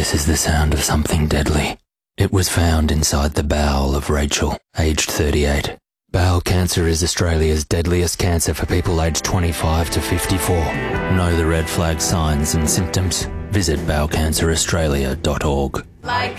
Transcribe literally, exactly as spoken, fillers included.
This is the sound of something deadly. It was found inside the bowel of Rachel, aged thirty-eight. Bowel cancer is Australia's deadliest cancer for people aged twenty-five to fifty-four. Know the red flag signs and symptoms? Visit bowel cancer australia dot org. Like